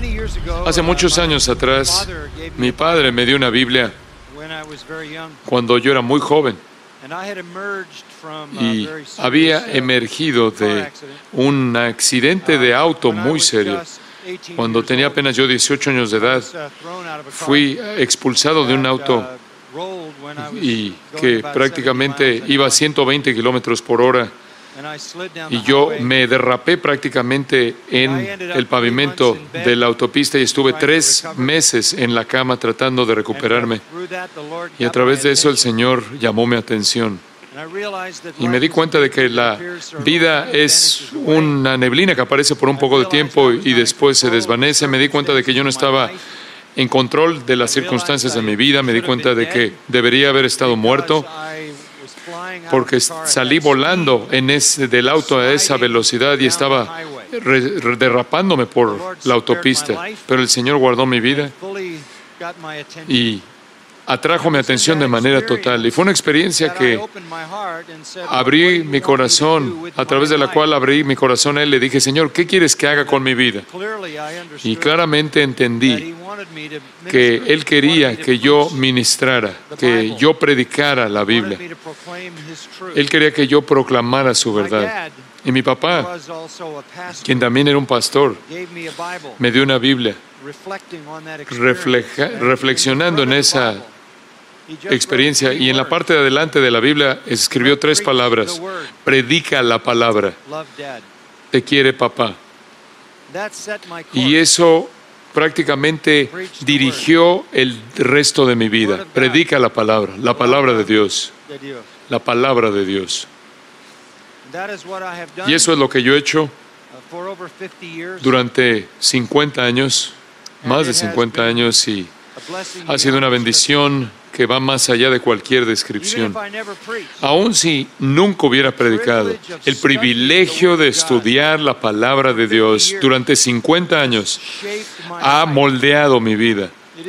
Hace muchos años atrás, mi padre me dio una Biblia cuando yo era muy joven y había emergido de un accidente de auto muy serio. Cuando tenía apenas yo 18 años de edad, fui expulsado de un auto y que prácticamente iba a 120 kilómetros por hora. Y yo me derrapé prácticamente en el pavimento de la autopista y estuve 3 meses en la cama tratando de recuperarme. Y a través de eso el Señor llamó mi atención. Y me di cuenta de que la vida es una neblina que aparece por un poco de tiempo y después se desvanece. Me di cuenta de que yo no estaba en control de las circunstancias de mi vida. Me di cuenta de que debería haber estado muerto, porque salí volando del auto a esa velocidad y estaba derrapándome por la autopista. Pero el Señor guardó mi vida y atrajo mi atención de manera total. Y fue una experiencia que abrí mi corazón, a través de la cual abrí mi corazón a Él. Le dije: Señor, ¿qué quieres que haga con mi vida? Y claramente entendí que Él quería que yo ministrara, que yo predicara la Biblia. Él quería que yo proclamara su verdad. Y mi papá, quien también era un pastor, me dio una Biblia reflexionando en esa experiencia, y en la parte de adelante de la Biblia escribió 3 palabras: predica la palabra, te quiere papá. Y eso prácticamente dirigió el resto de mi vida. Predica la palabra de Dios, la palabra de Dios. Y eso es lo que yo he hecho durante 50 años, más de 50 años, y ha sido una bendición que va más allá de cualquier descripción. Aun si nunca hubiera predicado, el privilegio de estudiar la palabra de Dios durante 50 años ha moldeado mi vida.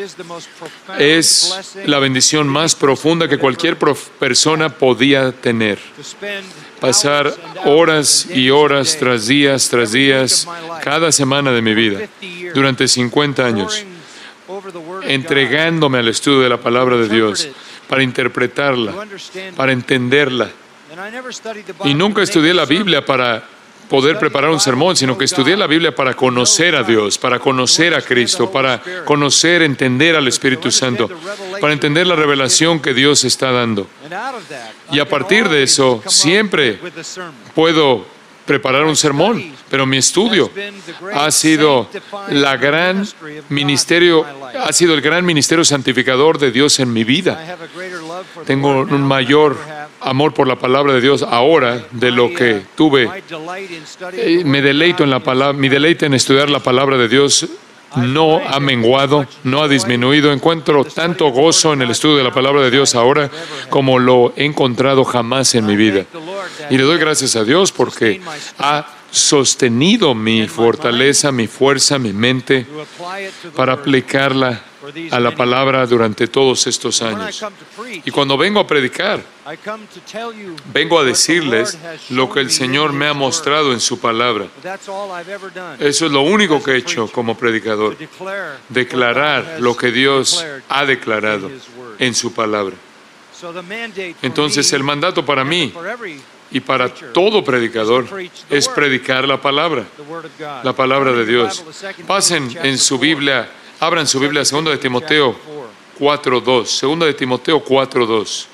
Es la bendición más profunda que cualquier persona podía tener. Pasar horas y horas tras días, cada semana de mi vida, durante 50 años, entregándome al estudio de la palabra de Dios, para interpretarla, para entenderla. Y nunca estudié la Biblia para poder preparar un sermón, sino que estudié la Biblia para conocer a Dios, para conocer a Cristo, para conocer, entender al Espíritu Santo, para entender la revelación que Dios está dando. Y a partir de eso, siempre puedo preparar un sermón, pero mi estudio ha sido el gran ministerio santificador de Dios en mi vida. Tengo un mayor amor por la palabra de Dios ahora de lo que tuve. Me deleito en la palabra, mi deleite en estudiar la palabra de Dios no ha menguado, no ha disminuido. Encuentro tanto gozo en el estudio de la palabra de Dios ahora como lo he encontrado jamás en mi vida. Y le doy gracias a Dios porque ha sostenido mi fortaleza, mi fuerza, mi mente para aplicarla a la palabra durante todos estos años. Y cuando vengo a predicar, vengo a decirles lo que el Señor me ha mostrado en su palabra. Eso es lo único que he hecho como predicador: declarar lo que Dios ha declarado en su palabra. Entonces el mandato para mí y para todo predicador es predicar la palabra de Dios. Pasen en su Biblia, abran su Biblia a 2 de Timoteo 4:2. 2 de Timoteo 4:2.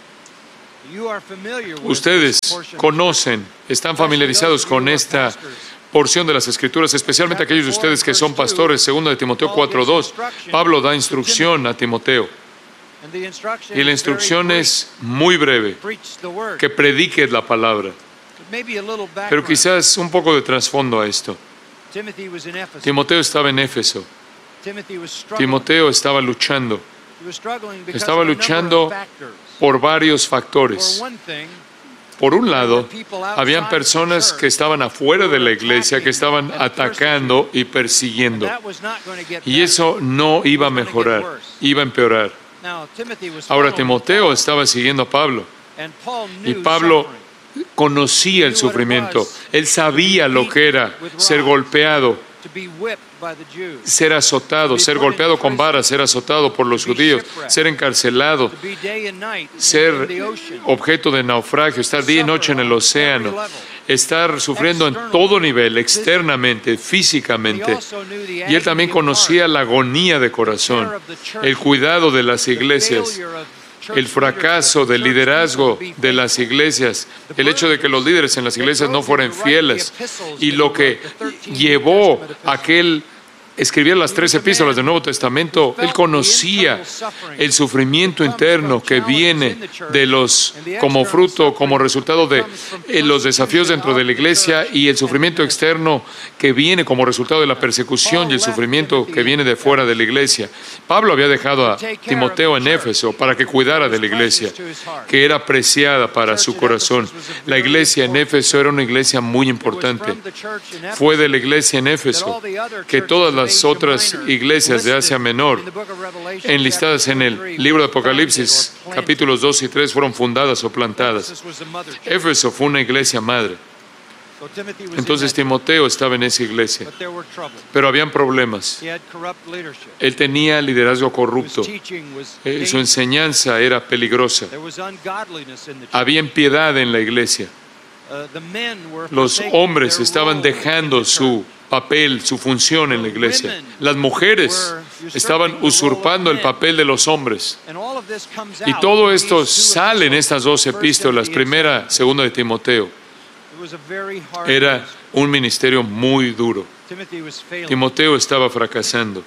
Ustedes conocen, están familiarizados con esta porción de las Escrituras, especialmente aquellos de ustedes que son pastores. 2 de Timoteo 4:2. Pablo da instrucción a Timoteo. Y la instrucción es muy breve: que prediques la palabra. Pero quizás un poco de trasfondo a esto. Timoteo estaba en Éfeso. Timoteo estaba luchando. Estaba luchando por varios factores. Por un lado, habían personas que estaban afuera de la iglesia, que estaban atacando y persiguiendo. Y eso no iba a mejorar, iba a empeorar. Ahora, Timoteo estaba siguiendo a Pablo. Y Pablo conocía el sufrimiento. Él sabía lo que era ser golpeado ser azotado, ser golpeado con varas, ser azotado por los judíos, ser encarcelado, ser objeto de naufragio, estar día y noche en el océano, estar sufriendo en todo nivel, externamente, físicamente. Y él también conocía la agonía de corazón, el cuidado de las iglesias, el fracaso del liderazgo de las iglesias, el hecho de que los líderes en las iglesias no fueran fieles, y lo que llevó a que él escribiera las 3 epístolas del Nuevo Testamento. Él conocía el sufrimiento interno que viene como fruto, como resultado de los desafíos dentro de la iglesia, y el sufrimiento externo que viene como resultado de la persecución y el sufrimiento que viene de fuera de la iglesia. Pablo había dejado a Timoteo en Éfeso para que cuidara de la iglesia, que era preciada para su corazón. La iglesia en Éfeso era una iglesia muy importante. Fue de la iglesia en Éfeso que todas las otras iglesias de Asia Menor, enlistadas en el libro de Apocalipsis, capítulos 2 y 3, fueron fundadas o plantadas. Éfeso fue una iglesia madre. Entonces Timoteo estaba en esa iglesia, pero habían problemas. Él tenía liderazgo corrupto. Su enseñanza era peligrosa. Había impiedad en la iglesia. Los hombres estaban dejando su papel, su función en la iglesia. Las mujeres estaban usurpando el papel de los hombres. Y todo esto sale en estas 2 epístolas, primera, segunda de Timoteo. Era un ministerio muy duro. Timoteo estaba fracasando.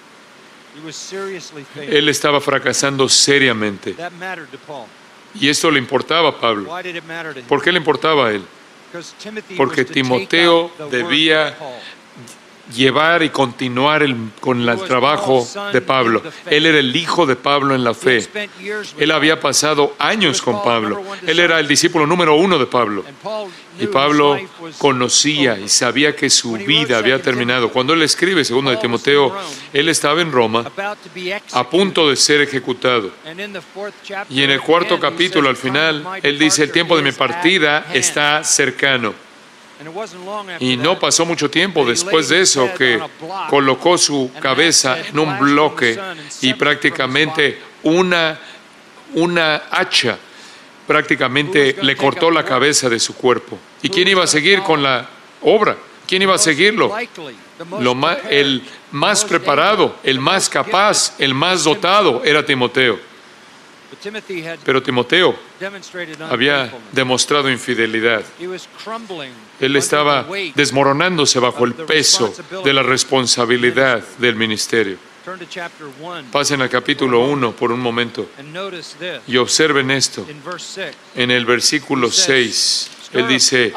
Él estaba fracasando seriamente. Y esto le importaba a Pablo. ¿Por qué le importaba a él? Porque Timoteo debía llevar y continuar con el trabajo de Pablo. Él era el hijo de Pablo en la fe. Él había pasado años con Pablo. Él era el discípulo número 1 de Pablo. Y Pablo conocía y sabía que su vida había terminado. Cuando él escribe 2 de Timoteo, él estaba en Roma a punto de ser ejecutado. Y en el 4º capítulo, al final, él dice: el tiempo de mi partida está cercano. Y no pasó mucho tiempo después de eso que colocó su cabeza en un bloque y prácticamente una hacha prácticamente le cortó la cabeza de su cuerpo. ¿Y quién iba a seguir con la obra? ¿Quién iba a seguirlo? El más preparado, el más capaz, el más dotado era Timoteo. Pero Timoteo había demostrado infidelidad. Él estaba desmoronándose bajo el peso de la responsabilidad del ministerio. Pasen al capítulo 1 por un momento y observen esto. En el versículo 6, él dice: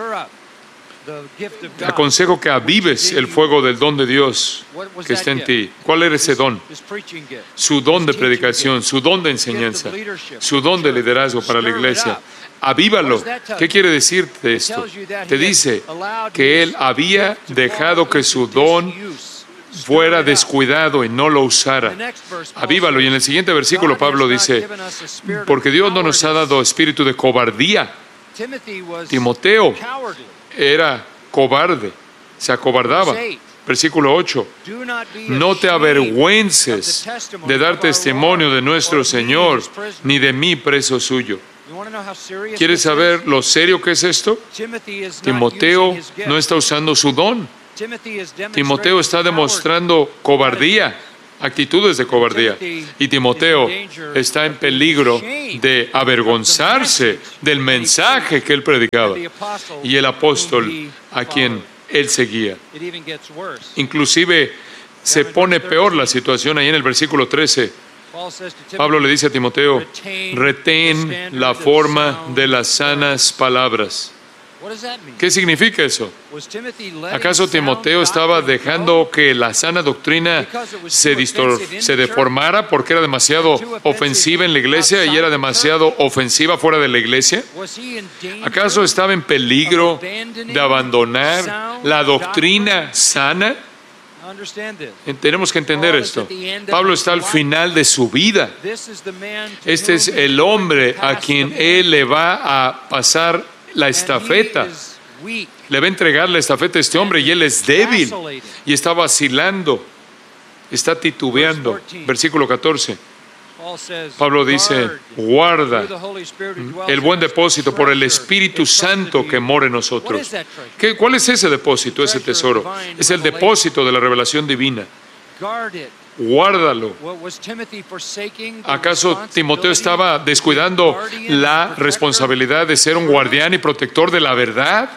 te aconsejo que avives el fuego del don de Dios que está en ti. ¿Cuál era ese don? Su don de predicación, su don de enseñanza, su don de liderazgo para la iglesia. Avívalo. ¿Qué quiere decirte esto? Te dice que él había dejado que su don fuera descuidado y no lo usara. Avívalo. Y en el siguiente versículo Pablo dice: porque Dios no nos ha dado espíritu de cobardía. Timoteo era cobarde, se acobardaba. Versículo 8: no te avergüences de dar testimonio de nuestro Señor, ni de mí preso suyo. ¿Quieres saber lo serio que es esto? Timoteo no está usando su don. Timoteo está demostrando cobardía, actitudes de cobardía. Y Timoteo está en peligro de avergonzarse del mensaje que él predicaba y el apóstol a quien él seguía. Inclusive se pone peor la situación ahí en el versículo 13. Pablo le dice a Timoteo: retén la forma de las sanas palabras. ¿Qué significa eso? ¿Acaso Timoteo estaba dejando que la sana doctrina se deformara porque era demasiado ofensiva en la iglesia y era demasiado ofensiva fuera de la iglesia? ¿Acaso estaba en peligro de abandonar la doctrina sana? Tenemos que entender esto. Pablo está al final de su vida. Este es el hombre a quien él le va a pasar la estafeta. le va a entregar la estafeta a este hombre y él es débil y está vacilando, está titubeando. Versículo 14. Pablo dice, guarda el buen depósito por el Espíritu Santo que mora en nosotros. ¿Cuál es ese depósito, ese tesoro? Es el depósito de la revelación divina. Guárdalo. ¿Acaso Timoteo estaba descuidando la responsabilidad de ser un guardián y protector de la verdad?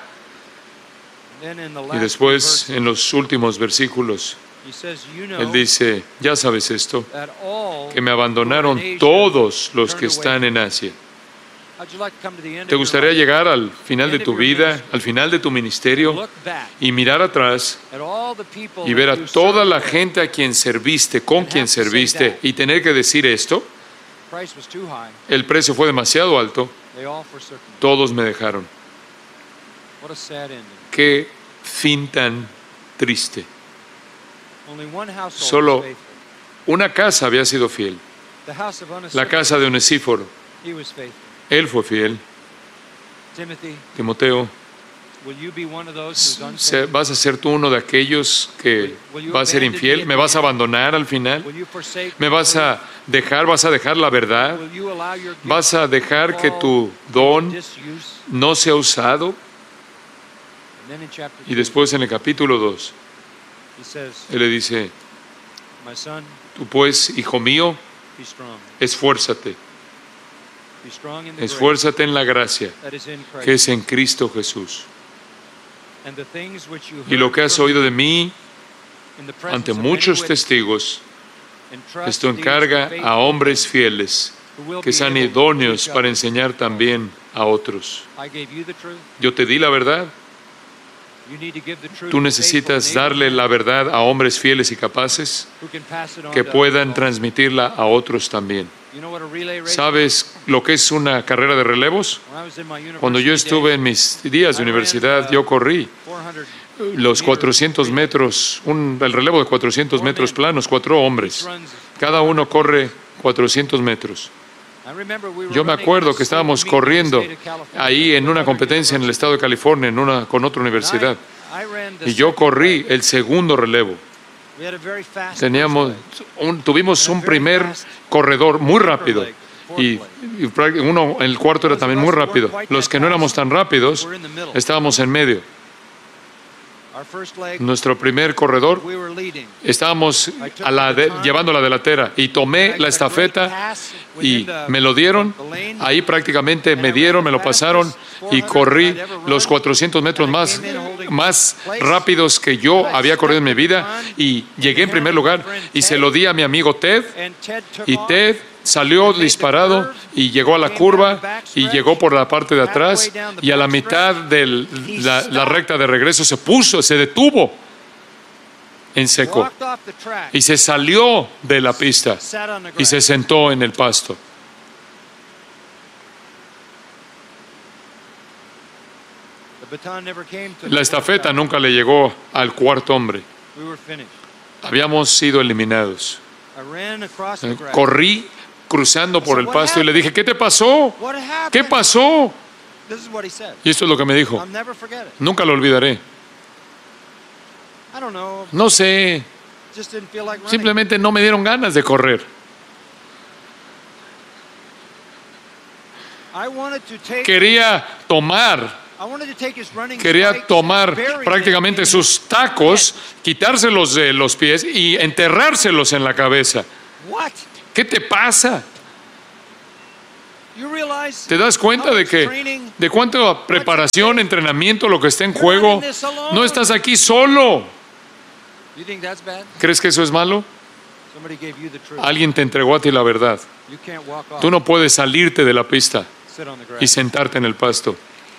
Y después, en los últimos versículos, él dice, ya sabes esto, que me abandonaron todos los que están en Asia. ¿Te gustaría llegar al final de tu vida, al final de tu ministerio, y mirar atrás y ver a toda la gente a quien serviste, con quien serviste, y tener que decir esto? El precio fue demasiado alto, todos me dejaron. Qué fin tan triste. Solo una casa había sido fiel, la casa de Onesíforo. Él fue fiel. Timoteo, ¿vas a ser tú uno de aquellos que va a ser infiel? ¿Me vas a abandonar al final? ¿Me vas a dejar la verdad? ¿Vas a dejar que tu don no sea usado? Y después en el capítulo 2, él le dice, tú pues, hijo mío, esfuérzate. Esfuérzate en la gracia que es en Cristo Jesús. Y lo que has oído de mí ante muchos testigos, esto encarga a hombres fieles que sean idóneos para enseñar también a otros. Yo te di la verdad. Tú necesitas darle la verdad a hombres fieles y capaces que puedan transmitirla a otros también. ¿Sabes lo que es una carrera de relevos? Cuando yo estuve en mis días de universidad, yo corrí los 400 metros, el relevo de 400 metros planos, 4 hombres. Cada uno corre 400 metros. Yo me acuerdo que estábamos corriendo ahí en una competencia en el estado de California, con otra universidad. Y yo corrí el segundo relevo. Tuvimos un primer corredor muy rápido y el cuarto era también muy rápido. Los que no éramos tan rápidos estábamos en medio. Nuestro primer corredor, estábamos llevando la delantera y tomé la estafeta y me lo dieron. Ahí prácticamente me lo pasaron y corrí los 400 metros más rápidos que yo había corrido en mi vida y llegué en primer lugar y se lo di a mi amigo Ted y Ted salió disparado y llegó a la curva y llegó por la parte de atrás y a la mitad de la recta de regreso se detuvo en seco y se salió de la pista y se sentó en el pasto. La estafeta nunca le llegó al cuarto hombre. Habíamos sido eliminados. Corrí cruzando por el pasto y le dije, ¿qué te pasó? ¿Qué pasó? Y esto es lo que me dijo. Nunca lo olvidaré. No sé, simplemente no me dieron ganas de correr. Quería tomar prácticamente sus tacos, quitárselos de los pies y enterrárselos en la cabeza. ¿Qué te pasa? ¿Te das cuenta de cuánta preparación, entrenamiento, lo que está en juego? No estás aquí solo. ¿Crees que eso es malo? Alguien te entregó a ti la verdad. Tú no puedes salirte de la pista y sentarte en el pasto.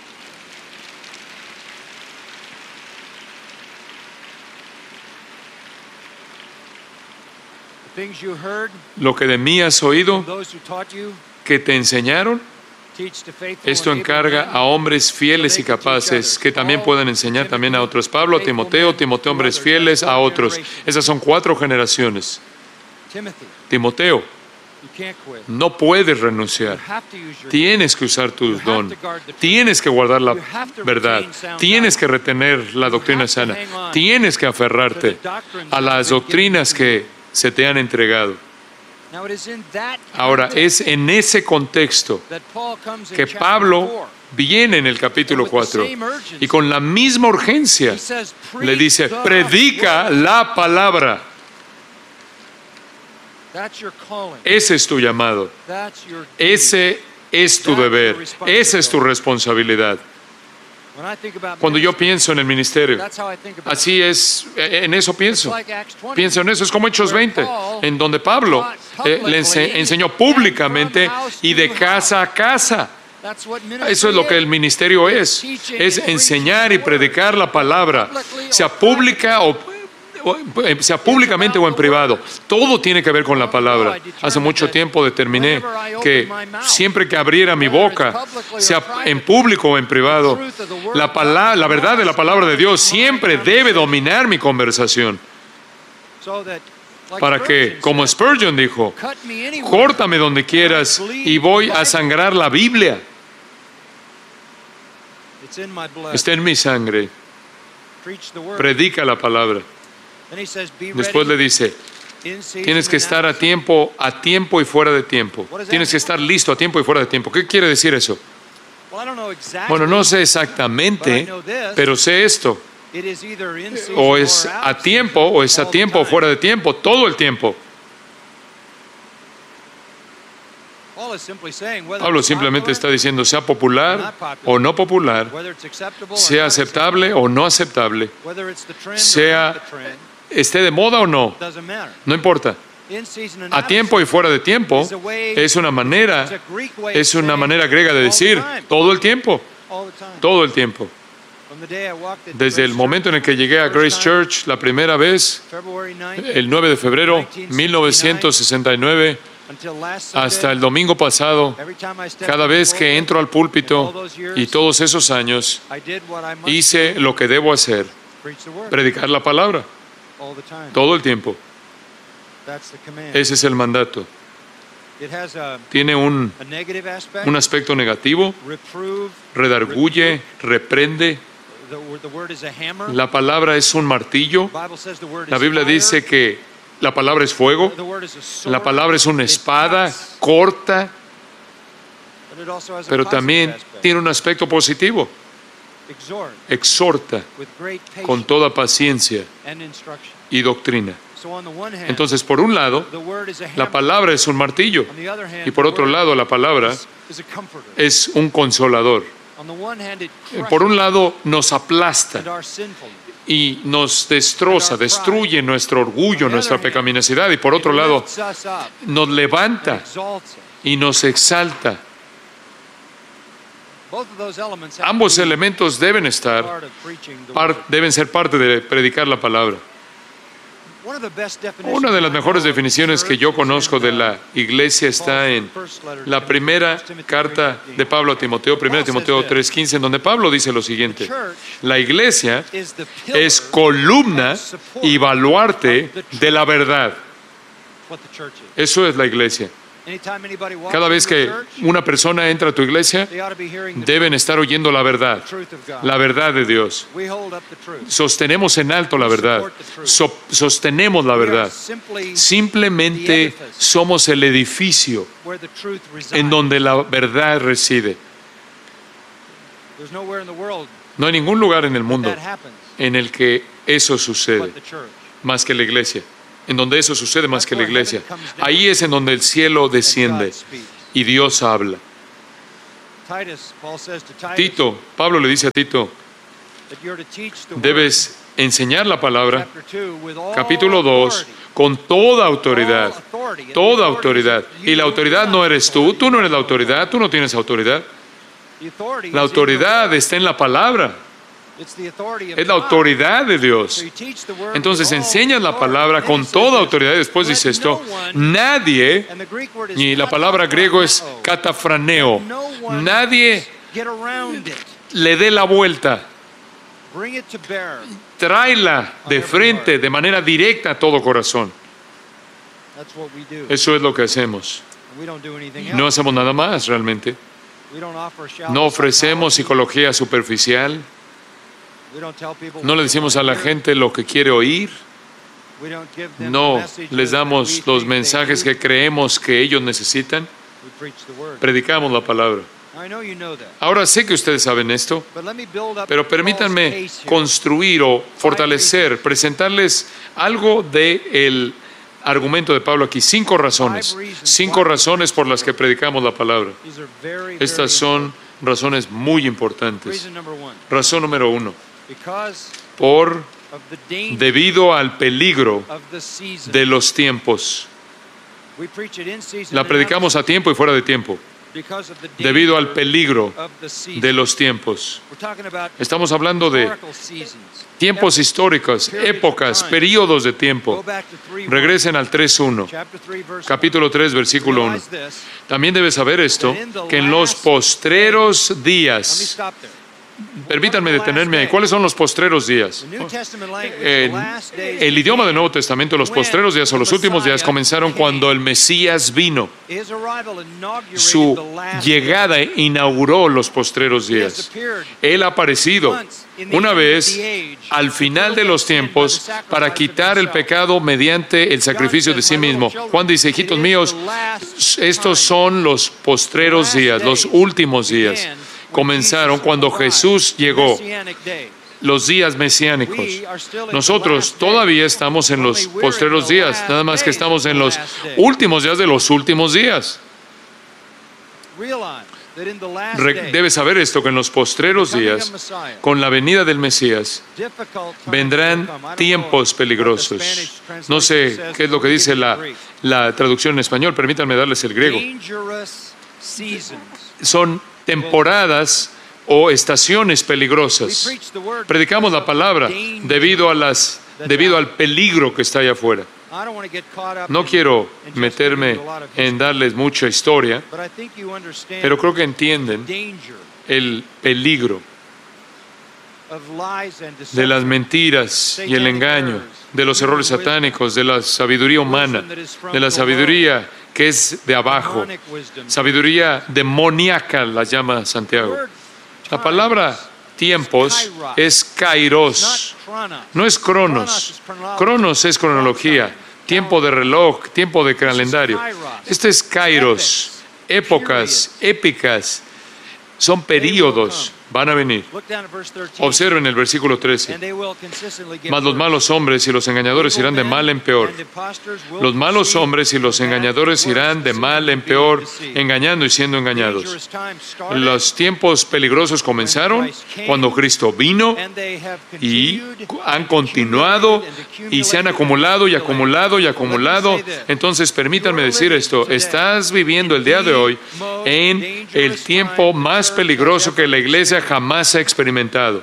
Lo que de mí has oído, que te enseñaron, esto encarga a hombres fieles y capaces que también puedan enseñar también a otros. Pablo, Timoteo, hombres fieles a otros. Esas son 4 generaciones. Timoteo, No puedes renunciar. Tienes que usar tu don. Tienes que guardar la verdad. Tienes que retener la doctrina sana. Tienes que aferrarte a las doctrinas que se te han entregado. Ahora, es en ese contexto que Pablo viene en el capítulo 4 y con la misma urgencia le dice, predica la palabra. Ese es tu llamado. Ese es tu deber. Esa es tu responsabilidad. Cuando yo pienso en el ministerio, así es, en eso pienso. Pienso en eso, es como Hechos 20, en donde Pablo le enseñó públicamente y de casa a casa. Eso es lo que el ministerio es enseñar y predicar la palabra, sea públicamente o en privado. Todo tiene que ver con la palabra. Hace mucho tiempo determiné que siempre que abriera mi boca, sea en público o en privado, la verdad de la palabra de Dios siempre debe dominar mi conversación. Para que, como Spurgeon dijo, córtame donde quieras y voy a sangrar la Biblia. Está en mi sangre. Predica la palabra. Después le dice, tienes que estar a tiempo y fuera de tiempo. Tienes que estar listo a tiempo y fuera de tiempo. ¿Qué quiere decir eso? Bueno, no sé exactamente, pero sé esto. O es a tiempo o fuera de tiempo, todo el tiempo. Pablo simplemente está diciendo, sea popular o no popular, sea aceptable o no aceptable, esté de moda o no, no importa. A tiempo y fuera de tiempo es una manera griega de decir todo el tiempo, todo el tiempo. Desde el momento en el que llegué a Grace Church la primera vez, el 9 de febrero de 1969, hasta el domingo pasado, cada vez que entro al púlpito y todos esos años, hice lo que debo hacer, predicar la palabra, todo el tiempo. Ese es el mandato. Tiene un aspecto negativo, redarguye, reprende. La palabra es un martillo. La Biblia dice que la palabra es fuego. La palabra es una espada corta, pero también tiene un aspecto positivo. Exhorta con toda paciencia y doctrina. Entonces, por un lado, la palabra es un martillo, y por otro lado, la palabra es un consolador. Por un lado, nos aplasta y nos destroza, destruye nuestro orgullo, nuestra pecaminosidad, y por otro lado, nos levanta y nos exalta. Ambos elementos deben ser parte de predicar la palabra. Una de las mejores definiciones que yo conozco de la iglesia está en la primera carta de Pablo a Timoteo, 1 Timoteo 3:15, en donde Pablo dice lo siguiente: la iglesia es columna y baluarte de la verdad. Eso es la iglesia. Cada vez que una persona entra a tu iglesia, deben estar oyendo la verdad de Dios. Sostenemos en alto la verdad, sostenemos la verdad. Simplemente somos el edificio en donde la verdad reside. No hay ningún lugar en el mundo en el que eso sucede, más que la iglesia. En donde eso sucede más que la iglesia. Ahí es en donde el cielo desciende y Dios habla. Tito, Pablo le dice a Tito, debes enseñar la palabra, capítulo 2, con toda autoridad. Toda autoridad. Y la autoridad no eres tú no eres la autoridad, tú no tienes autoridad. La autoridad está en la palabra. Es la autoridad de Dios. Entonces enseñas la palabra con toda autoridad. Y después dice esto: nadie, y la palabra griego es katafraneo, nadie le dé la vuelta. Tráela de frente, de manera directa a todo corazón. Eso es lo que hacemos. No hacemos nada más realmente. No ofrecemos psicología superficial. No le decimos a la gente lo que quiere oír. No les damos los mensajes que creemos que ellos necesitan. Predicamos la palabra. Ahora sé que ustedes saben esto, pero permítanme construir o fortalecer, presentarles algo del argumento de Pablo aquí. 5 razones. 5 razones por las que predicamos la palabra. Estas son razones muy importantes. Razón número 1. Debido al peligro de los tiempos. La predicamos a tiempo y fuera de tiempo. Debido al peligro de los tiempos. Estamos hablando de tiempos históricos, épocas, periodos de tiempo. Regresen al 3:1, capítulo 3, versículo 1. También debes saber esto, que en los postreros días. Permítanme detenerme ahí. ¿Cuáles son los postreros días? El idioma del Nuevo Testamento, los postreros días o los últimos días comenzaron cuando el Mesías vino. Su llegada inauguró los postreros días. Él ha aparecido una vez al final de los tiempos para quitar el pecado mediante el sacrificio de sí mismo. Juan dice, hijitos míos, estos son los postreros días, los últimos días. Comenzaron cuando Jesús llegó, los días mesiánicos. Nosotros todavía estamos en los postreros días, nada más que estamos en los últimos días de los últimos días. Debes saber esto, que en los postreros días, con la venida del Mesías, vendrán tiempos peligrosos. No sé qué es lo que dice la traducción en español, permítanme darles el griego. Son temporadas o estaciones peligrosas. Predicamos la palabra debido al peligro que está allá afuera. No quiero meterme en darles mucha historia, pero creo que entienden el peligro de las mentiras y el engaño, de los errores satánicos, de la sabiduría humana, de la sabiduría que es de abajo, sabiduría demoníaca, la llama Santiago. La palabra tiempos es kairos, no es cronos. Cronos es cronología, tiempo de reloj, tiempo de calendario. Este es kairos, épocas, épicas, son períodos. Van a venir. Observen el versículo 13. Mas los malos hombres y los engañadores irán de mal en peor. Los malos hombres y los engañadores irán de mal en peor, engañando y siendo engañados. Los tiempos peligrosos comenzaron cuando Cristo vino y han continuado y se han acumulado y acumulado y acumulado. Entonces, permítanme decir esto. Estás viviendo el día de hoy en el tiempo más peligroso que la iglesia jamás ha experimentado.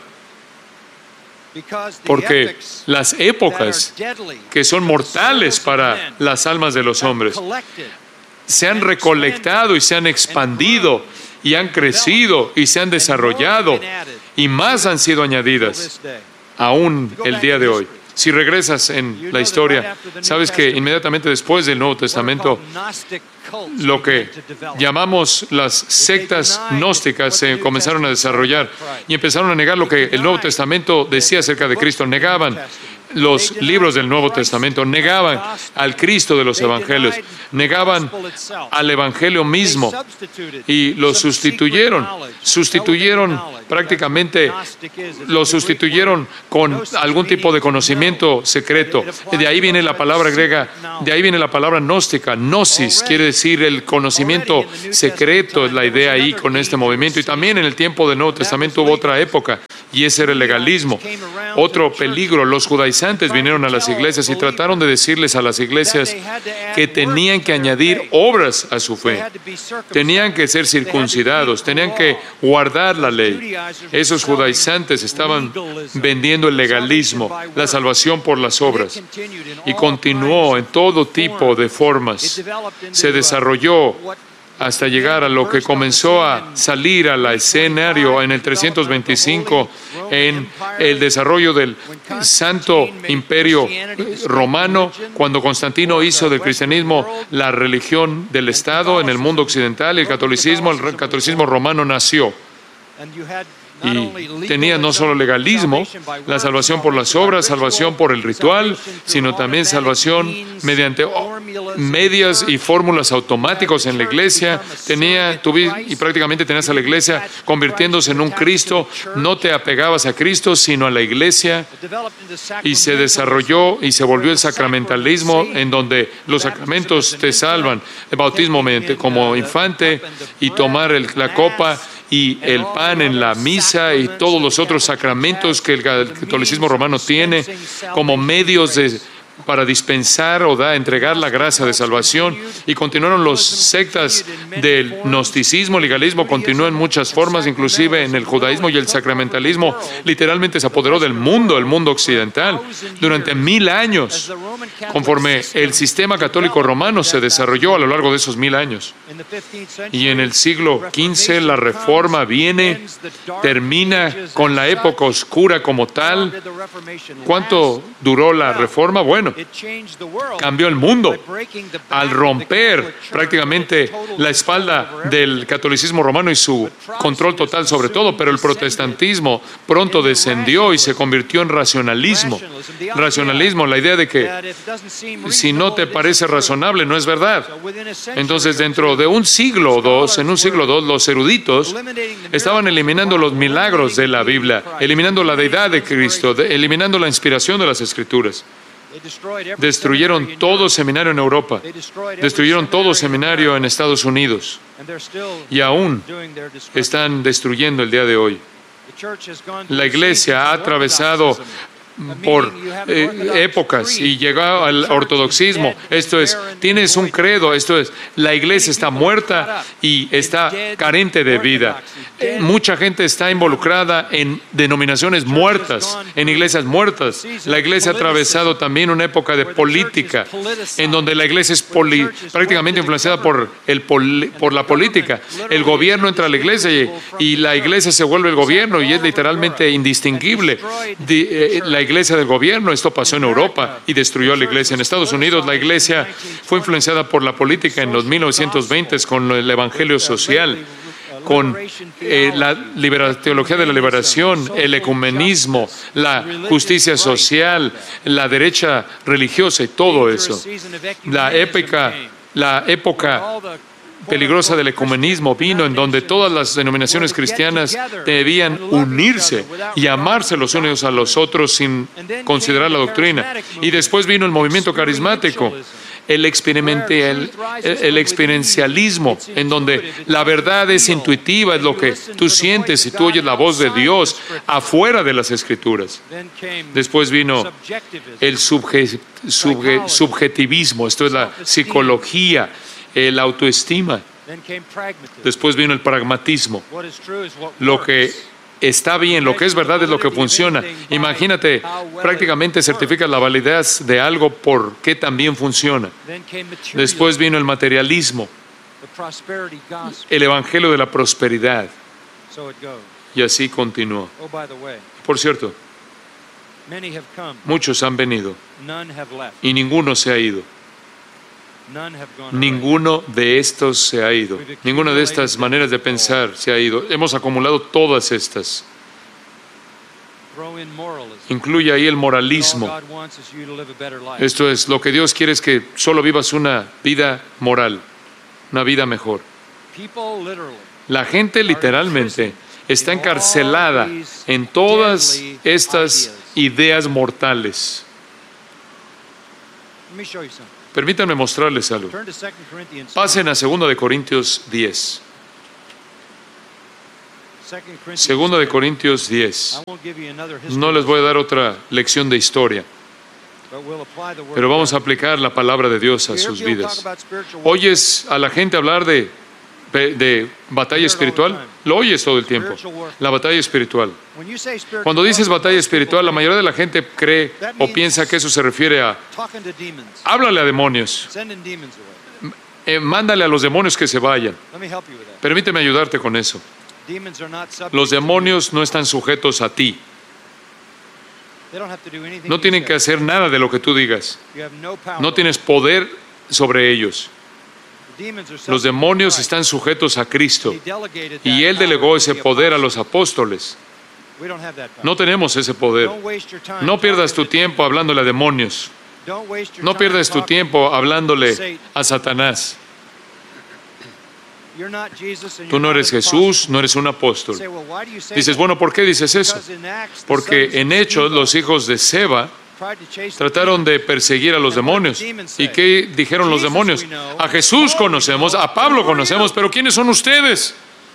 Porque las épocas que son mortales para las almas de los hombres se han recolectado y se han expandido y han crecido y se han desarrollado y más han sido añadidas aún el día de hoy. Si regresas en la historia, sabes que inmediatamente después del Nuevo Testamento, lo que llamamos las sectas gnósticas se comenzaron a desarrollar y empezaron a negar lo que el Nuevo Testamento decía acerca de Cristo. Negaban los libros del Nuevo Testamento, negaban al Cristo de los Evangelios, negaban al Evangelio mismo y lo sustituyeron prácticamente, lo sustituyeron con algún tipo de conocimiento secreto. De ahí viene la palabra griega, de ahí viene la palabra gnóstica. Gnosis quiere decir el conocimiento secreto, es la idea ahí con este movimiento. Y también en el tiempo del Nuevo Testamento hubo otra época y ese era el legalismo. Otro peligro, los judaizantes vinieron a las iglesias y trataron de decirles a las iglesias que tenían que añadir obras a su fe, tenían que ser circuncidados, tenían que guardar la ley. Esos judaizantes estaban vendiendo el legalismo, la salvación por las obras, y continuó en todo tipo de formas. Se desarrolló hasta llegar a lo que comenzó a salir al escenario en el 325, en el desarrollo del Santo Imperio Romano, cuando Constantino hizo del cristianismo la religión del Estado en el mundo occidental. El catolicismo romano nació. Y tenía no solo legalismo, la salvación por las obras, salvación por el ritual, sino también salvación mediante medias y fórmulas automáticos en la iglesia. Y prácticamente tenías a la iglesia convirtiéndose en un Cristo. No te apegabas a Cristo, sino a la iglesia. Y se desarrolló y se volvió el sacramentalismo, en donde los sacramentos te salvan. El bautismo como infante y tomar la copa y el pan en la misa y todos los otros sacramentos que el catolicismo romano tiene como medios para dispensar o entregar la gracia de salvación. Y continuaron los sectas del gnosticismo, legalismo, continuó en muchas formas, inclusive en el judaísmo, y el sacramentalismo literalmente se apoderó del mundo, el mundo occidental, durante 1000 años, conforme el sistema católico romano se desarrolló a lo largo de esos 1000 años. Y en el siglo XV la Reforma viene, termina con la época oscura como tal. ¿Cuánto duró la Reforma? Bueno, cambió el mundo al romper prácticamente la espalda del catolicismo romano y su control total sobre todo, pero el protestantismo pronto descendió y se convirtió en racionalismo. Racionalismo, la idea de que si no te parece razonable, no es verdad. Entonces, dentro de un siglo o dos, en un siglo o dos, los eruditos estaban eliminando los milagros de la Biblia, eliminando la deidad de Cristo, eliminando la inspiración de las Escrituras. Destruyeron todo seminario en Europa, destruyeron todo seminario en Estados Unidos, y aún están destruyendo el día de hoy. La iglesia ha atravesado por épocas y llegó al ortodoxismo. Esto es, tienes un credo, esto es, la iglesia está muerta y está carente de vida. Mucha gente está involucrada en denominaciones muertas, en iglesias muertas. La iglesia ha atravesado también una época de política, en donde la iglesia es prácticamente influenciada por la política. El gobierno entra a la iglesia y la iglesia se vuelve el gobierno, y es literalmente indistinguible. La iglesia del gobierno, esto pasó en Europa y destruyó a la iglesia. En Estados Unidos la iglesia fue influenciada por la política en los 1920s con el evangelio social, con la teología de la liberación, el ecumenismo, la justicia social, la derecha religiosa y todo eso. La época peligrosa del ecumenismo vino, en donde todas las denominaciones cristianas debían unirse y amarse los unos a los otros sin considerar la doctrina. Y después vino el movimiento carismático, el experiencialismo, en donde la verdad es intuitiva, es lo que tú sientes y tú oyes la voz de Dios afuera de las Escrituras. Después vino el subjetivismo, esto es la psicología, la autoestima. Después vino el pragmatismo. Lo que está bien, lo que es verdad es lo que funciona. Imagínate, prácticamente certificas la validez de algo porque también funciona. Después vino el materialismo, el evangelio de la prosperidad. Y así continuó. Por cierto, muchos han venido y ninguno se ha ido. Ninguno de estos se ha ido. Ninguna de estas maneras de pensar se ha ido. Hemos acumulado todas estas. Incluye ahí el moralismo. Esto es, lo que Dios quiere es que solo vivas una vida moral, una vida mejor. La gente literalmente está encarcelada en todas estas ideas mortales. Permítanme mostrarles algo. Pasen a 2 Corintios 10. 2 Corintios 10. No les voy a dar otra lección de historia, pero vamos a aplicar la palabra de Dios a sus vidas. ¿Oyes a la gente hablar de batalla espiritual? Lo oyes todo el tiempo. La batalla espiritual. Cuando dices batalla espiritual, la mayoría de la gente cree o piensa que eso se refiere a háblale a demonios, mándale a los demonios que se vayan. Permíteme ayudarte con eso. Los demonios no están sujetos a ti. No tienen que hacer nada de lo que tú digas. No tienes poder sobre ellos. Los demonios están sujetos a Cristo y Él delegó ese poder a los apóstoles. No tenemos ese poder. No pierdas tu tiempo hablándole a demonios. No pierdas tu tiempo hablándole a Satanás. Tú no eres Jesús, no eres un apóstol. Dices, bueno, ¿por qué dices eso? Porque en Hechos los hijos de Seba trataron de perseguir a los demonios. ¿Y qué dijeron los demonios? A Jesús conocemos, a Pablo conocemos, pero ¿quiénes son ustedes?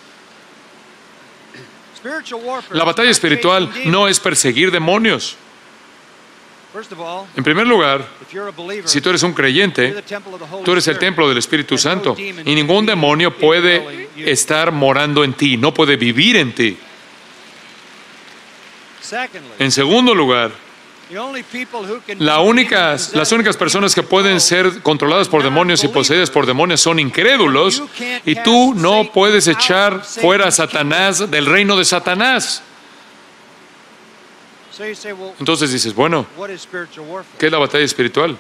La batalla espiritual no es perseguir demonios. En primer lugar, si tú eres un creyente, tú eres el templo del Espíritu Santo y ningún demonio puede estar morando en ti, no puede vivir en ti. En segundo lugar, las únicas personas que pueden ser controladas por demonios y poseídas por demonios son incrédulos, y tú no puedes echar fuera a Satanás del reino de Satanás. Entonces dices, bueno, ¿qué es la batalla espiritual?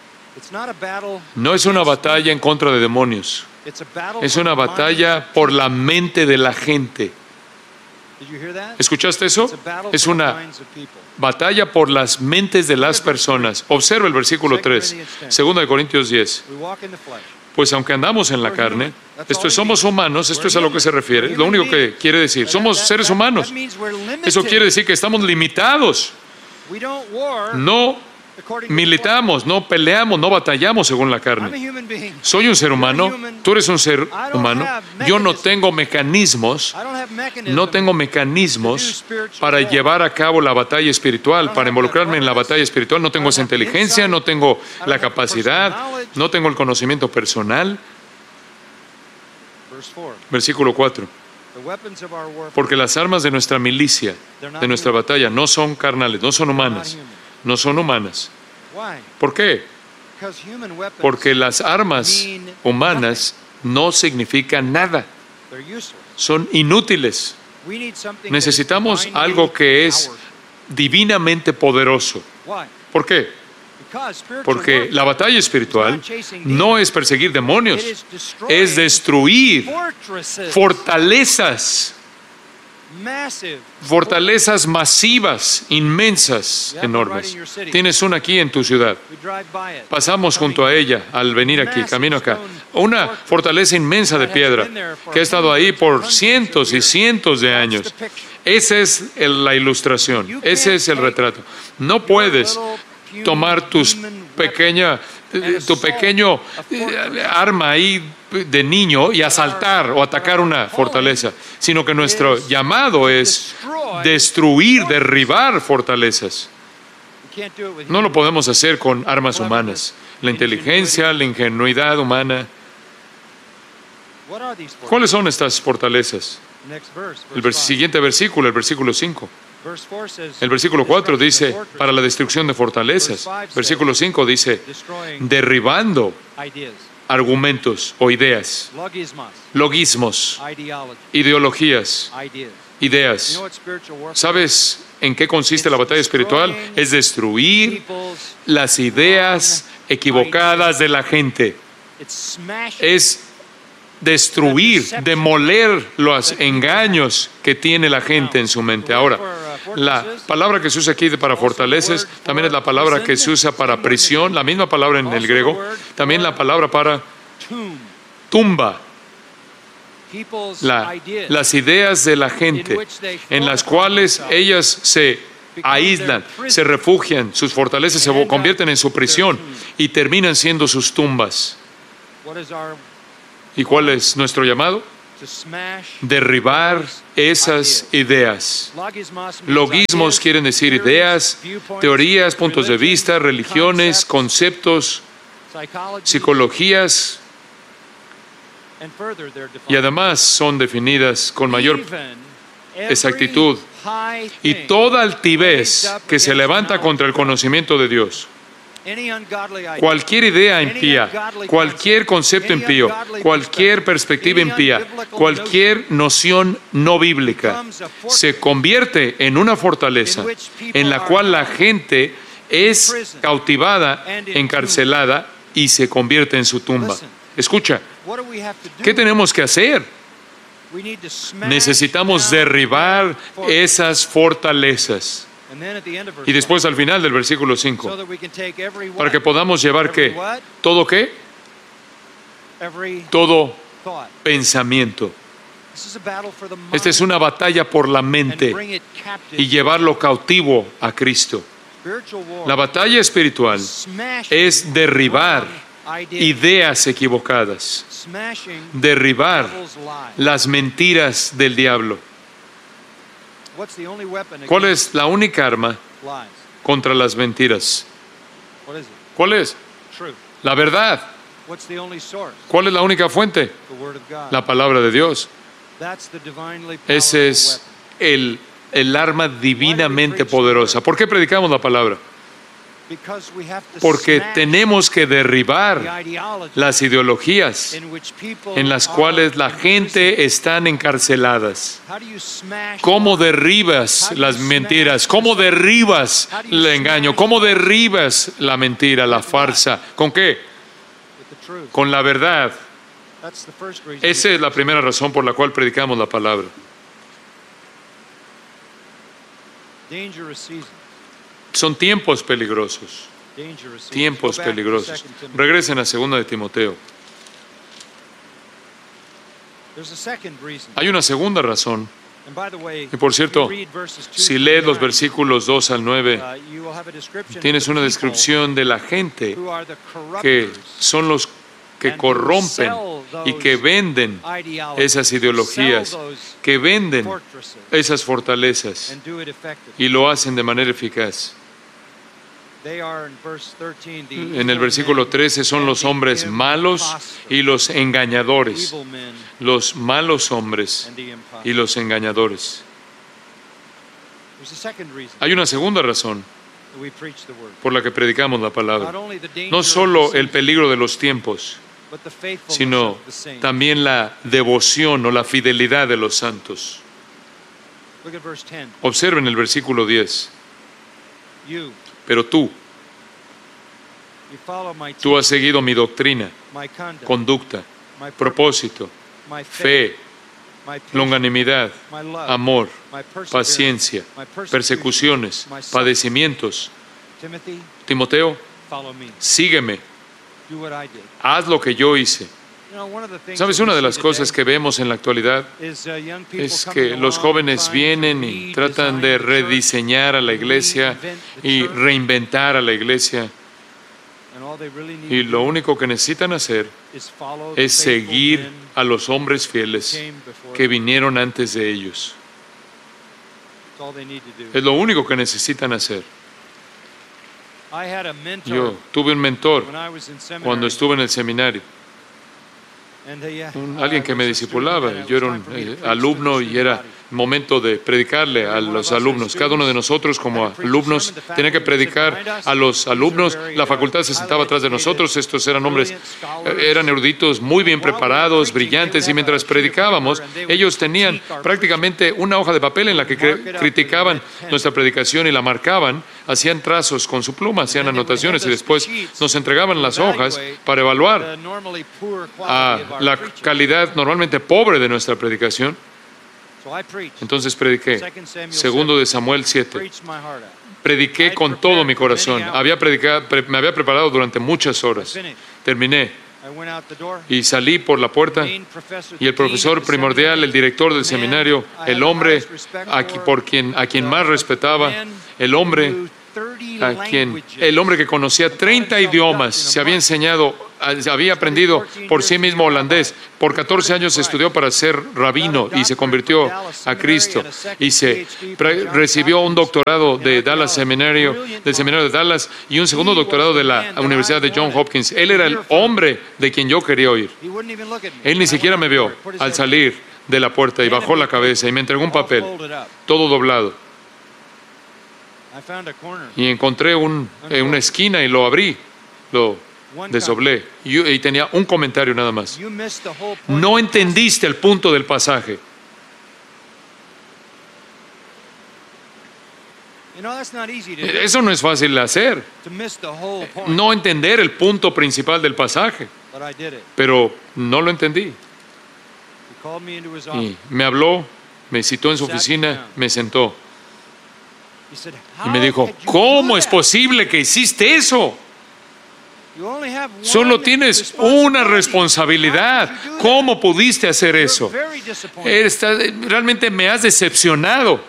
No es una batalla en contra de demonios. Es una batalla por la mente de la gente. ¿Escuchaste eso? Es una batalla por las mentes de las personas. Observa el versículo 3, 2 Corintios 10. Pues aunque andamos en la carne, somos humanos, esto es a lo que se refiere, lo único que quiere decir, somos seres humanos. Eso quiere decir que estamos limitados. No militamos, no peleamos, no batallamos según la carne. Soy un ser humano, tú eres un ser humano. Yo no tengo mecanismos para llevar a cabo la batalla espiritual, para involucrarme en la batalla espiritual. No tengo esa inteligencia, no tengo la capacidad, no tengo el conocimiento personal. Versículo 4. Porque las armas de nuestra milicia, de nuestra batalla, no son carnales, no son humanas. No son humanas. ¿Por qué? Porque las armas humanas no significan nada. Son inútiles. Necesitamos algo que es divinamente poderoso. ¿Por qué? Porque la batalla espiritual no es perseguir demonios, es destruir fortalezas. Fortalezas masivas, inmensas, enormes. Tienes una aquí en tu ciudad. Pasamos junto a ella al venir aquí, camino acá. Una fortaleza inmensa de piedra que ha estado ahí por cientos y cientos de años. Esa es la ilustración, ese es el retrato. No puedes tomar tu pequeño arma ahí de niño y asaltar o atacar una fortaleza, sino que nuestro llamado es destruir, derribar fortalezas. No lo podemos hacer con armas humanas. La inteligencia, la ingenuidad humana. ¿Cuáles son estas fortalezas? El siguiente versículo, el versículo 5. El versículo 4 dice, para la destrucción de fortalezas. Versículo 5 dice, derribando argumentos o ideas, logismos, ideologías, ideas. ¿Sabes en qué consiste la batalla espiritual? Es destruir las ideas equivocadas de la gente. Es destruir, demoler los engaños que tiene la gente en su mente. Ahora, la palabra que se usa aquí para fortalezas también es la palabra que se usa para prisión, la misma palabra en el griego, también la palabra para tumba. Las ideas de la gente en las cuales ellas se aíslan, se refugian, sus fortalezas se convierten en su prisión y terminan siendo sus tumbas. ¿Y cuál es nuestro llamado? Derribar esas ideas. Logismos quieren decir ideas, teorías, puntos de vista, religiones, conceptos, psicologías, y además son definidas con mayor exactitud. Y toda altivez que se levanta contra el conocimiento de Dios Cualquier idea impía, cualquier concepto impío, cualquier perspectiva impía, cualquier noción no bíblica se convierte en una fortaleza en la cual la gente es cautivada, encarcelada y se convierte en su tumba. Escucha, ¿qué tenemos que hacer? Necesitamos derribar esas fortalezas. Y después al final del versículo 5, para que podamos llevar ¿qué? ¿Todo qué? Todo pensamiento. Esta es una batalla por la mente y llevarlo cautivo a Cristo. La batalla espiritual es derribar ideas equivocadas, derribar las mentiras del diablo. ¿Cuál es la única arma contra las mentiras? ¿Cuál es? La verdad. ¿Cuál es la única fuente? La palabra de Dios. Ese es el arma divinamente poderosa. ¿Por qué predicamos la palabra? Porque tenemos que derribar las ideologías en las cuales la gente está encarceladas. ¿Cómo derribas las mentiras? ¿Cómo derribas el engaño? ¿Cómo derribas la mentira, la farsa? ¿Con qué? Con la verdad. Esa es la primera razón por la cual predicamos la palabra. Son tiempos peligrosos. Tiempos peligrosos. Regresen a 2 de Timoteo. Hay una segunda razón. Y por cierto, si lees los versículos 2 al 9, tienes una descripción de la gente que son los que corrompen y que venden esas ideologías, que venden esas fortalezas y lo hacen de manera eficaz. En el versículo 13 son los hombres malos y los engañadores, los malos hombres y los engañadores. Hay una segunda razón por la que predicamos la palabra. No solo el peligro de los tiempos, sino también la devoción o la fidelidad de los santos. Observen el versículo 10. Pero tú has seguido mi doctrina, conducta, propósito, fe, longanimidad, amor, paciencia, persecuciones, padecimientos. Timoteo, sígueme, haz lo que yo hice. ¿Sabes? Una de las cosas que vemos en la actualidad es que los jóvenes vienen y tratan de rediseñar a la iglesia y reinventar a la iglesia. Y lo único que necesitan hacer es seguir a los hombres fieles que vinieron antes de ellos. Es lo único que necesitan hacer. Yo tuve un mentor cuando estuve en el seminario. Alguien que me discipulaba. Yo era un alumno y era momento de predicarle a los alumnos. Cada uno de nosotros como alumnos tenía que predicar a los alumnos. La facultad se sentaba atrás de nosotros. Estos eran hombres, eran eruditos muy bien preparados, brillantes, y mientras predicábamos, ellos tenían prácticamente una hoja de papel en la que criticaban nuestra predicación y la marcaban, hacían trazos con su pluma, hacían anotaciones y después nos entregaban las hojas para evaluar a la calidad normalmente pobre de nuestra predicación. Entonces prediqué. 2 de Samuel 7. Prediqué con todo mi corazón. Me había preparado durante muchas horas. Terminé y salí por la puerta y el profesor primordial, el director del seminario, el hombre a quien más respetaba, el hombre que conocía 30 idiomas, se había aprendido por sí mismo holandés. Por 14 años estudió para ser rabino y se convirtió a Cristo. Y recibió un doctorado del seminario de Dallas y un segundo doctorado de la Universidad de Johns Hopkins. Él era el hombre de quien yo quería oír. Él ni siquiera me vio al salir de la puerta y bajó la cabeza y me entregó un papel, todo doblado. y encontré una esquina y lo abrí, lo desdoblé y tenía un comentario nada más. No entendiste el punto del pasaje. Eso no es fácil de hacer, no entender el punto principal del pasaje, pero no lo entendí. Y me habló, me citó en su oficina, me sentó y me dijo, ¿cómo es posible que hiciste eso? Solo tienes una responsabilidad. ¿Cómo pudiste hacer eso? Realmente me has decepcionado.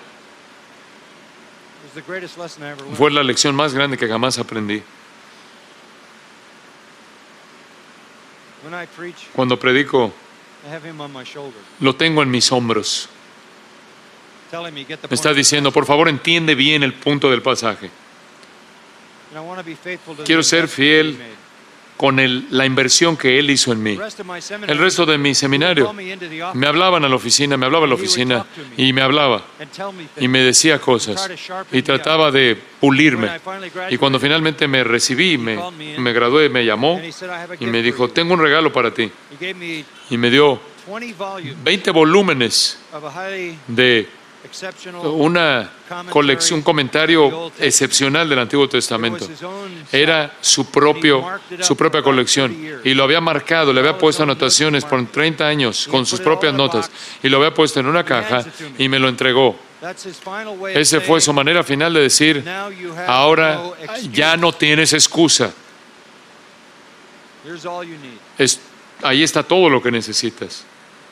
Fue la lección más grande que jamás aprendí. Cuando predico, lo tengo en mis hombros. Me está diciendo, por favor, entiende bien el punto del pasaje. Quiero ser fiel con la inversión que Él hizo en mí. El resto de mi seminario me hablaban a la oficina, me hablaba a la oficina y me hablaba y me decía cosas y trataba de pulirme. Y cuando finalmente me recibí, me gradué, me llamó y me dijo, tengo un regalo para ti. Y me dio 20 volúmenes de una colección, un comentario excepcional del Antiguo Testamento. Era su propia colección y lo había marcado, le había puesto anotaciones por 30 años con sus propias notas y lo había puesto en una caja y me lo entregó. Esa fue su manera final de decir, ahora ya no tienes excusa. Ahí está todo lo que necesitas.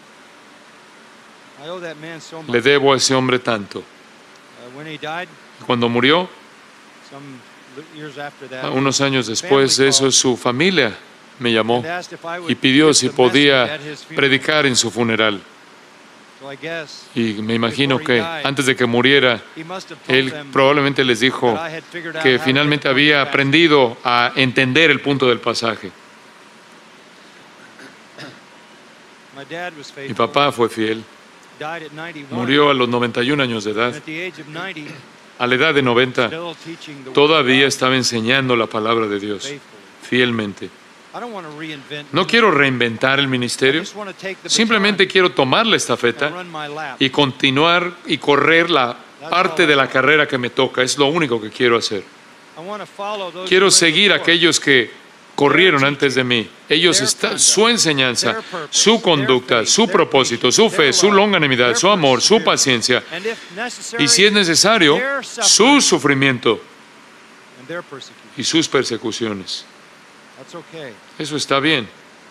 Le debo a ese hombre tanto. Cuando murió, unos años después de eso, su familia me llamó y pidió si podía predicar en su funeral. Y me imagino que antes de que muriera, él probablemente les dijo que finalmente había aprendido a entender el punto del pasaje. Mi papá fue fiel. Murió a los 91 años de edad. A la edad de 90, todavía estaba enseñando la palabra de Dios fielmente. No quiero reinventar el ministerio, simplemente quiero tomar la estafeta y continuar y correr la parte de la carrera que me toca. Es lo único que quiero hacer. Quiero seguir a aquellos que corrieron antes de mí. Su enseñanza, su conducta, su propósito, su fe, su longanimidad, su amor, su paciencia y, si es necesario, su sufrimiento y sus persecuciones. Eso está bien.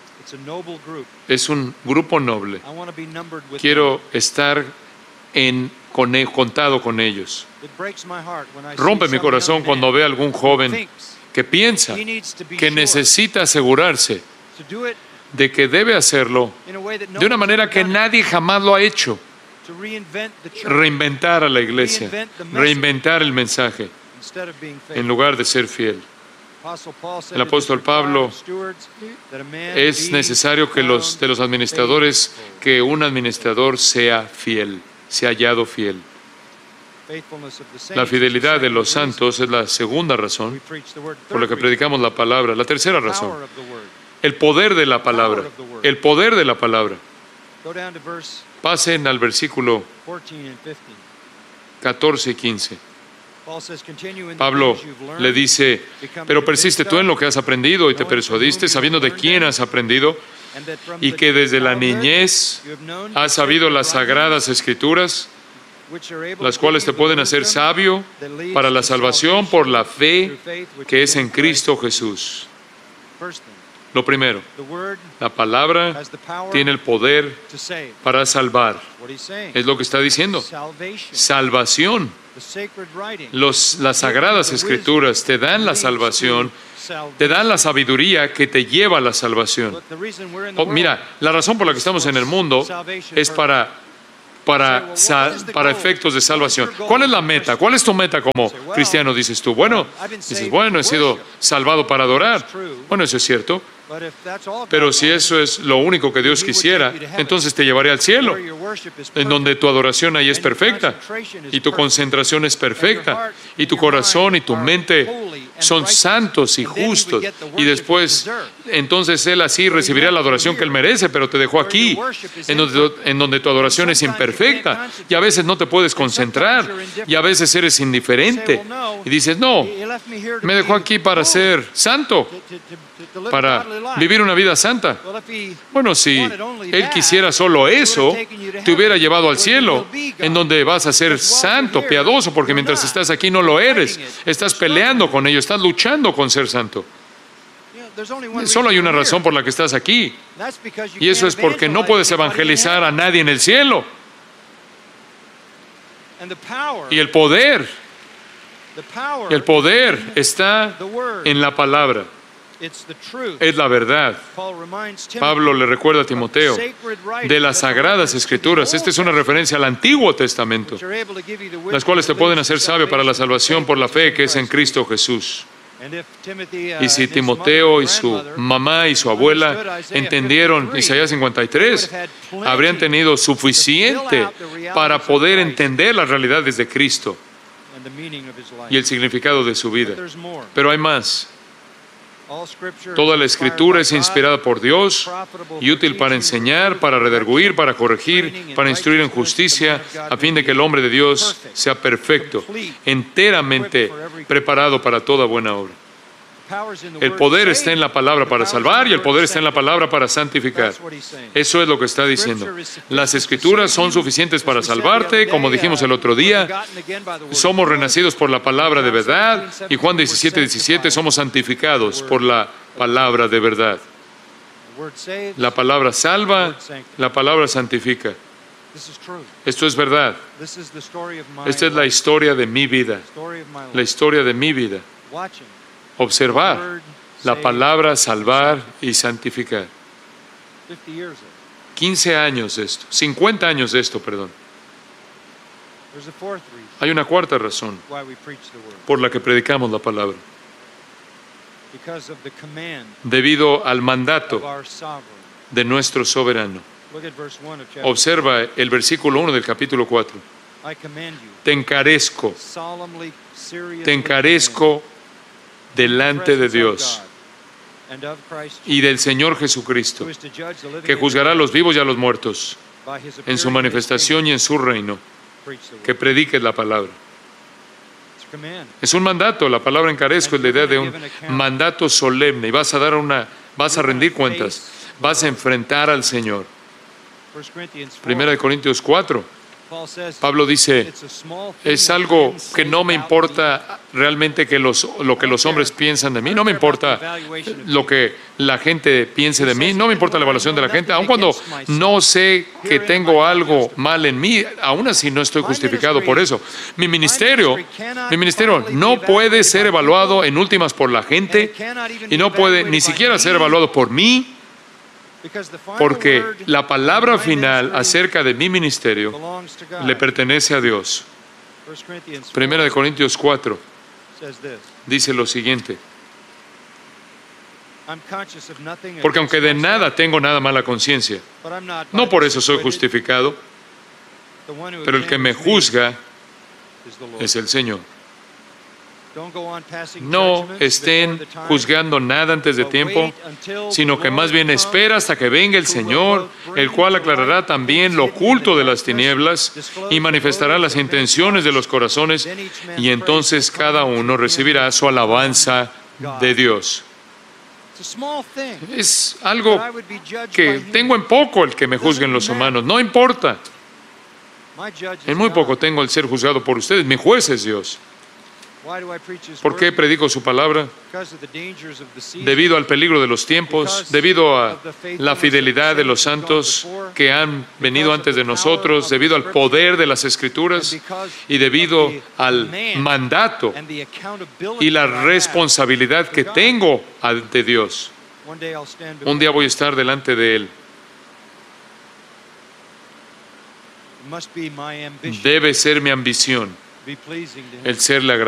Es un grupo noble. Quiero estar contado con ellos. Rompe mi corazón cuando veo a algún joven que piensa que necesita asegurarse de que debe hacerlo de una manera que nadie jamás lo ha hecho. Reinventar a la iglesia, reinventar el mensaje, en lugar de ser fiel. El apóstol Pablo, es necesario que de los administradores, que un administrador sea fiel, sea hallado fiel. La fidelidad de los santos es la segunda razón por la que predicamos la palabra. La tercera razón, el poder de la palabra. El poder de la palabra. Pasen al versículo 14 y 15. Pablo le dice, pero persiste tú en lo que has aprendido y te persuadiste, sabiendo de quién has aprendido y que desde la niñez has sabido las sagradas escrituras, las cuales te pueden hacer sabio para la salvación por la fe que es en Cristo Jesús. Lo primero, la palabra tiene el poder para salvar. Es lo que está diciendo. Salvación. Las sagradas escrituras te dan la salvación, te dan la sabiduría que te lleva a la salvación. Mira, la razón por la que estamos en el mundo es para efectos de salvación. ¿Cuál es la meta? ¿Cuál es tu meta como cristiano? Dices tú, bueno, he sido salvado para adorar. Bueno, eso es cierto, Pero si eso es lo único que Dios quisiera, entonces te llevaré al cielo, en donde tu adoración ahí es perfecta, y tu concentración es perfecta, y tu corazón y tu mente son santos y justos, y después, entonces Él así recibirá la adoración que Él merece, pero te dejó aquí, en donde tu adoración es imperfecta, y a veces no te puedes concentrar, y a veces eres indiferente, y dices, no, me dejó aquí para ser santo, para vivir una vida santa. Bueno, si Él quisiera solo eso, te hubiera llevado al cielo, en donde vas a ser santo, piadoso, porque mientras estás aquí no lo eres. Estás peleando con ello, estás luchando con ser santo. Solo hay una razón por la que estás aquí, y eso es porque no puedes evangelizar a nadie en el cielo. Y el poder está en la palabra. Es la verdad. Pablo le recuerda a Timoteo de las Sagradas Escrituras. Esta es una referencia al Antiguo Testamento, las cuales te pueden hacer sabio para la salvación por la fe que es en Cristo Jesús. Y si Timoteo y su mamá y su abuela entendieron Isaías 53, habrían tenido suficiente para poder entender las realidades de Cristo y el significado de su vida. Pero hay más. Toda la Escritura es inspirada por Dios y útil para enseñar, para redarguir, para corregir, para instruir en justicia, a fin de que el hombre de Dios sea perfecto, enteramente preparado para toda buena obra. El poder está en la palabra para salvar y el poder está en la palabra para santificar. Eso es lo que está diciendo. Las Escrituras son suficientes para salvarte, como dijimos el otro día. Somos renacidos por la palabra de verdad, y Juan 17:17, somos santificados por la palabra de verdad. La palabra salva, la palabra santifica. Esto es verdad. Esta es la historia de mi vida. La historia de mi vida. Observar la palabra, salvar y santificar. 15 años de esto, 50 años de esto, perdón. Hay una cuarta razón por la que predicamos la palabra. Debido al mandato de nuestro soberano. Observa el versículo 1 del capítulo 4. Te encarezco delante de Dios y del Señor Jesucristo, que juzgará a los vivos y a los muertos en su manifestación y en su reino, que prediques la palabra. Es un mandato. La palabra encarezco es la idea de un mandato solemne, y vas a rendir cuentas, vas a enfrentar al Señor. 1 Corintios 4. Pablo dice, es algo que no me importa realmente lo que los hombres piensan de mí, no me importa lo que la gente piense de mí, no me importa la evaluación de la gente, aun cuando no sé que tengo algo mal en mí, aún así no estoy justificado por eso. Mi ministerio no puede ser evaluado en últimas por la gente, y no puede ni siquiera ser evaluado por mí, porque la palabra final acerca de mi ministerio le pertenece a Dios. 1 Corintios 4 dice lo siguiente: porque aunque de nada tengo nada mala conciencia, no por eso soy justificado, pero el que me juzga es el Señor. No estén juzgando nada antes de tiempo, sino que más bien espera hasta que venga el Señor, el cual aclarará también lo oculto de las tinieblas y manifestará las intenciones de los corazones, y entonces cada uno recibirá su alabanza de Dios. Es algo que tengo en poco el que me juzguen los humanos, no importa. En muy poco tengo el ser juzgado por ustedes, mi juez es Dios. ¿Por qué predico su palabra? Debido al peligro de los tiempos, debido a la fidelidad de los santos que han venido antes de nosotros, debido al poder de las Escrituras y debido al mandato y la responsabilidad que tengo ante Dios. Un día voy a estar delante de Él. Debe ser mi ambición el serle agradecido.